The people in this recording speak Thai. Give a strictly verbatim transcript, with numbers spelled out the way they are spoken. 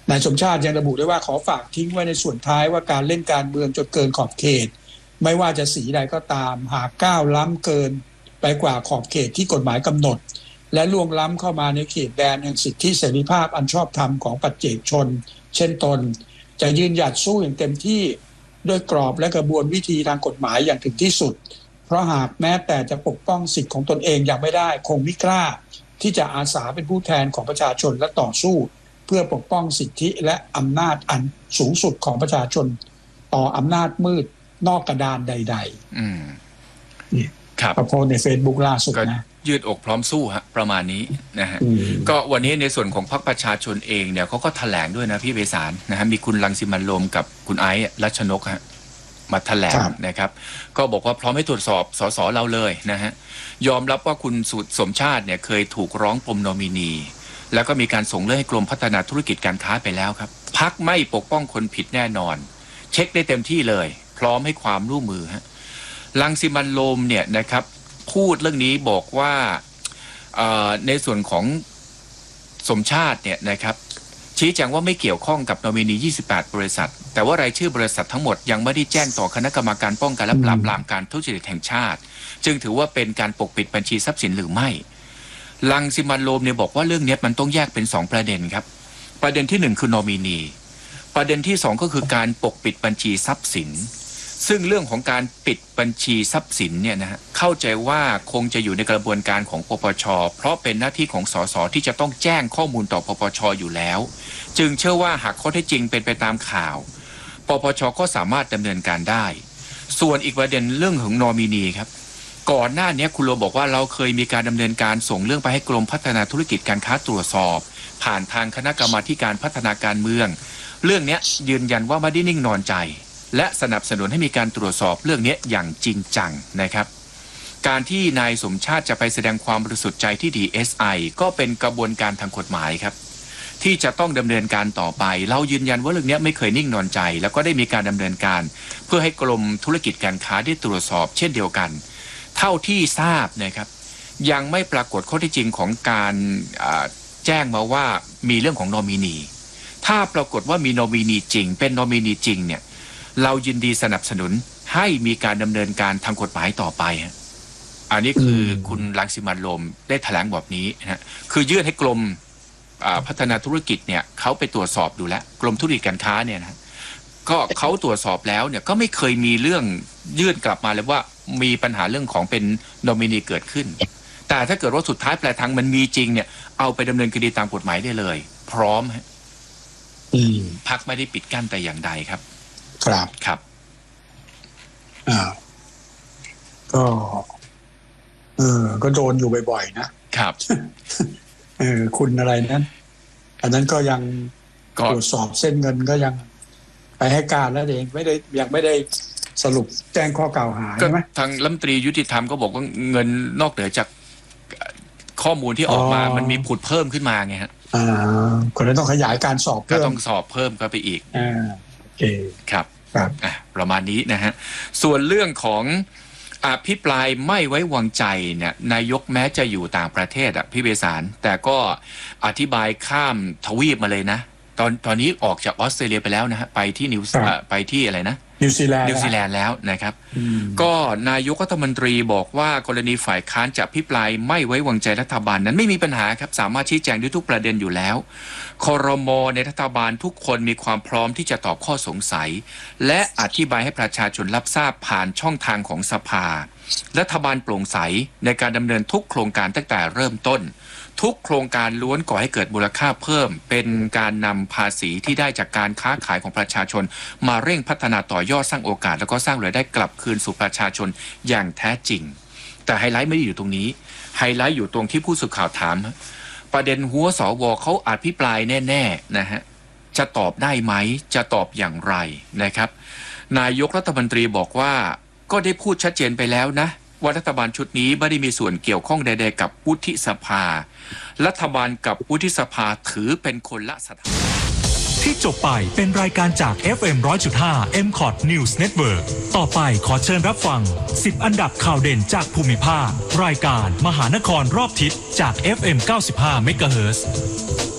นายสมชาติยังระบุด้วยว่าขอฝากทิ้งไว้ในส่วนท้ายว่าการเล่นการเมืองจนเกินขอบเขตไม่ว่าจะสีใดก็ตามหากก้าวล้ำเกินไปกว่าขอบเขตที่กฎหมายกำหนดและล่วงล้ำเข้ามาในเขตแดนแห่งสิทธิเสรีภาพอันชอบธรรมของปัจเจกชนเช่นตนจะยืนหยัดสู้อย่างเต็มที่ด้วยกรอบและกระบวนวิธีทางกฎหมายอย่างถึงที่สุดเพราะหากแม้แต่จะปกป้องสิทธิของตนเองยังไม่ได้คงไม่กล้าที่จะอาสาเป็นผู้แทนของประชาชนและต่อสู้เพื่อปกป้องสิทธิและอำนาจอันสูงสุดของประชาชนต่ออำนาจมืดนอกกระดานใดๆอืมนี่ครับโพสใน Facebook ล่าสุดนะยืดอกพร้อมสู้ฮะประมาณนี้นะฮะก็วันนี้ในส่วนของพรรคประชาชนเองเนี่ยเขาก็แถลงด้วยนะพี่เบสารนะฮะมีคุณรังสิมันต์โรมกับคุณไอซ์รัชนกฮะมาแถลงนะครับก็บอกว่าพร้อมให้ตรวจสอบสสเราเลยนะฮะยอมรับว่าคุณสุสมชาติเนี่ยเคยถูกร้องปมโนมินีแล้วก็มีการส่งเรื่องให้กรมพัฒนาธุรกิจการค้าไปแล้วครับพรรคไม่ปกป้องคนผิดแน่นอนเช็คได้เต็มที่เลยพร้อมให้ความร่วมมือฮะรังสิมันต์โรมเนี่ยนะครับพูดเรื่องนี้บอกว่าในส่วนของสมชาติเนี่ยนะครับชี้แจงว่าไม่เกี่ยวข้องกับโนมินียี่สิบแปดบริษัทแต่ว่ารายชื่อบริษัททั้งหมดยังไม่ได้แจ้งต่อคณะกรรมการป้องกันและปราบปรามการทุจริตแห่งชาติจึงถือว่าเป็นการปกปิดบัญชีทรัพย์สินหรือไม่รังสิมันต์โรมเนี่ยบอกว่าเรื่องนี้มันต้องแยกเป็นสองประเด็นครับประเด็นที่หนึ่งคือโนมินีประเด็นที่สองก็คือการปกปิดบัญชีทรัพย์สินซึ่งเรื่องของการปิดบัญชีทรัพย์สินเนี่ยนะฮะเข้าใจว่าคงจะอยู่ในกระบวนการของปปช.เพราะเป็นหน้าที่ของสสที่จะต้องแจ้งข้อมูลต่อปปช.อยู่แล้วจึงเชื่อว่าหากข้อเท็จจริงเป็นไปตามข่าวปปช.ก็สามารถดำเนินการได้ส่วนอีกประเด็นเรื่องของนอมินีครับก่อนหน้านี้คุณโรบอกว่าเราเคยมีการดำเนินการส่งเรื่องไปให้กรมพัฒนาธุรกิจการค้าตรวจสอบผ่านทางคณะกรรมาธิการพัฒนาการเมืองเรื่องนี้ยืนยันว่าไม่ได้นิ่งนอนใจและสนับสนุนให้มีการตรวจสอบเรื่องนี้อย่างจริงจังนะครับการที่นายสมชาติจะไปแสดงความบริสุทธิ์ใจที่ ดี เอส ไอ ก็เป็นกระบวนการทางกฎหมายครับที่จะต้องดำเนินการต่อไปเรายืนยันว่าเรื่องนี้ไม่เคยนิ่งนอนใจแล้วก็ได้มีการดำเนินการเพื่อให้กรมธุรกิจการค้าได้ตรวจสอบเช่นเดียวกันเท่าที่ทราบนะครับยังไม่ปรากฏข้อเท็จจริงของการแจ้งมาว่ามีเรื่องของนอมินีถ้าปรากฏว่ามีนอมินีจริงเป็นนอมินีจริงเนี่ยเรายินดีสนับสนุนให้มีการดำเนินการทางกฎหมายต่อไปฮะอันนี้คือคุณรังสิมันต์โรมได้แถลงแบบนี้นะคือยื่นให้กรมพัฒนาธุรกิจเนี่ยเขาไปตรวจสอบดูแล้วกรมธุรกิจการค้าเนี่ยนะก็เขาตรวจสอบแล้วเนี่ยก็ไม่เคยมีเรื่องยื่นกลับมาเลยว่ามีปัญหาเรื่องของเป็นโนมินีเกิดขึ้นแต่ถ้าเกิดว่าสุดท้ายปลายทางมันมีจริงเนี่ยเอาไปดำเนินคดีตามกฎหมายได้เลยพร้อมฮะพรรคไม่ได้ปิดกั้นแต่อย่างใดครับครับครับอ่าก็เออก็โดนอยู่บ่อยๆนะครับเออคุณอะไรนั้นอันนั้นก็ยังตรวจสอบเส้นเงินก็ยังไปให้การแล้วเองไม่ได้ยังไม่ได้สรุปแจ้งข้อกล่าวหาใช่ไหมทางรัฐมนตรียุติธรรมก็บอกว่าเงินนอกเหนือจากข้อมูลที่ออกมามันมีผุดเพิ่มขึ้นมาไงฮะอ่าคนนั้นต้องขยายการสอบก็ต้องสอบเพิ่มก็ไปอีกอ่าโอเคครับครับอ่ะประมาณนี้นะฮะส่วนเรื่องของอภิปรายไม่ไว้วางใจเนี่ยนายกแม้จะอยู่ต่างประเทศอ่ะพี่เบสารแต่ก็อธิบายข้ามทวีปมาเลยนะตอนตอนนี้ออกจากออสเตรเลียไปแล้วนะฮะไปที่นิวไปที่อะไรนะนิวซีแลนด์นิวซีแลนด์แล้วนะครับก็นายกรัฐมนตรีบอกว่ากรณีฝ่ายค้านจะอภิปรายไม่ไว้วางใจรัฐบาลนั้นไม่มีปัญหาครับสามารถชี้แจงได้ทุกประเด็นอยู่แล้วครม.ในรัฐบาลทุกคนมีความพร้อมที่จะตอบข้อสงสัยและอธิบายให้ประชาชนรับทราบผ่านช่องทางของสภารัฐบาลโปร่งใสในการดำเนินทุกโครงการตั้งแต่เริ่มต้นทุกโครงการล้วนก่อให้เกิดมูลค่าเพิ่มเป็นการนำภาษีที่ได้จากการค้าขายของประชาชนมาเร่งพัฒนาต่อยอดสร้างโอกาสแล้วก็สร้างรายได้กลับคืนสู่ประชาชนอย่างแท้จริงแต่ไฮไลท์ไม่ได้อยู่ตรงนี้ไฮไลท์อยู่ตรงที่ผู้สื่อข่าวถามประเด็นหัวสวเขาอภิปรายแน่ๆนะฮะจะตอบได้ไหมจะตอบอย่างไรนะครับนายกรัฐมนตรีบอกว่าก็ได้พูดชัดเจนไปแล้วนะว่ารัฐบาลชุดนี้ไม่ได้มีส่วนเกี่ยวข้องใดๆกับวุฒิสภารัฐบาลกับวุฒิสภาถือเป็นคนละสถานะที่จบไปเป็นรายการจาก เอฟ เอ็ม หนึ่งร้อยจุดห้า เอ็ม คอท News Network ต่อไปขอเชิญรับฟังสิบอันดับข่าวเด่นจากภูมิภาครายการมหานครรอบทิศจาก เอฟ เอ็ม เก้าสิบห้า เมกะเฮิรตซ์